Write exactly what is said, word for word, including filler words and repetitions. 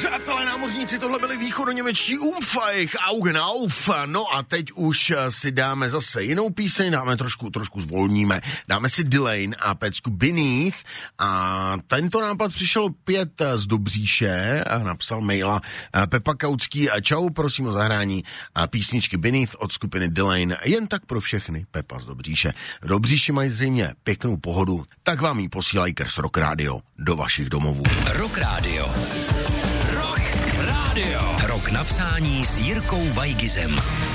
Přátelé námořníci, tohle byli východoněmečtí Umfajch, Augen auf. No a teď už si dáme zase jinou píseň, dáme trošku, trošku zvolníme. Dáme si Delain a pecku Beneath. A tento nápad přišel opět z Dobříše a napsal maila Pepa Kautský. Čau, prosím o zahrání písničky Beneath od skupiny Delain. Jen tak pro všechny, Pepa z Dobříše. Dobříši mají zřejmě pěknou pohodu, tak vám ji posílají Kers Rock Radio do vašich domovů. Rock Radio. Rock Radio. Rock napsání s Jirkou Vajgizem.